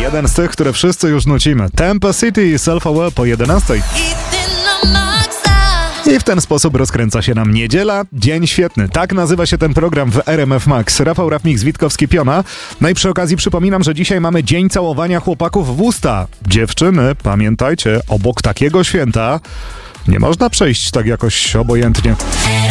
Jeden z tych, które wszyscy już nucimy. Tampa City i Self-Aware po 11. I w ten sposób rozkręca się nam niedziela. Dzień świetny. Tak nazywa się ten program w RMF Max. Rafał Rafnik, Witkowski-Piona. No i przy okazji przypominam, że dzisiaj mamy dzień całowania chłopaków w usta. Dziewczyny, pamiętajcie, obok takiego święta nie można przejść tak jakoś obojętnie.